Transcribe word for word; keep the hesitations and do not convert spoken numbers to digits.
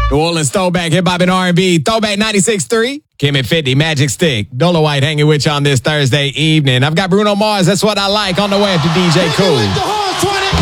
New Orleans throwback, hip hop and R and B. Throwback ninety-six point three. Kim at fifty, Magic Stick. Dolo White hanging with you on this Thursday evening. I've got Bruno Mars, That's What I Like, on the way up to D J Cool.